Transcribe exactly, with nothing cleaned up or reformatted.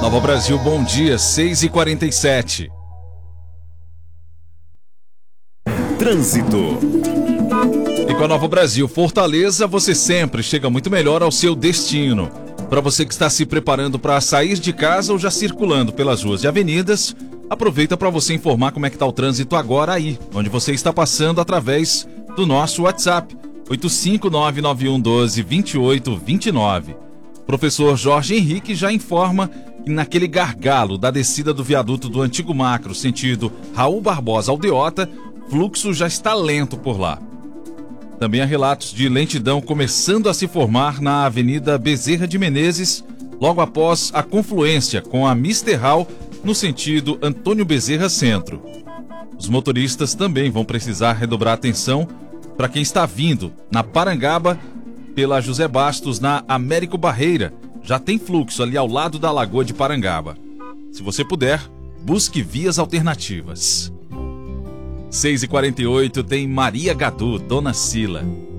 Nova Brasil, bom dia, seis e quarenta e sete. Trânsito. E com a Nova Brasil Fortaleza, você sempre chega muito melhor ao seu destino. Para você que está se preparando para sair de casa ou já circulando pelas ruas e avenidas, aproveita para você informar como é que está o trânsito agora aí, onde você está passando através do nosso WhatsApp, oito cinco nove nove um um dois, dois oito dois nove. Professor Jorge Henrique já informa que naquele gargalo da descida do viaduto do Antigo Macro, sentido Raul Barbosa Aldeota, fluxo já está lento por lá. Também há relatos de lentidão começando a se formar na Avenida Bezerra de Menezes, logo após a confluência com a Mister Hall, no sentido Antônio Bezerra Centro. Os motoristas também vão precisar redobrar atenção para quem está vindo na Parangaba pela José Bastos na Américo Barreira. Já tem fluxo ali ao lado da Lagoa de Parangaba. Se você puder, busque vias alternativas. seis e quarenta e oito tem Maria Gadu, Dona Sila.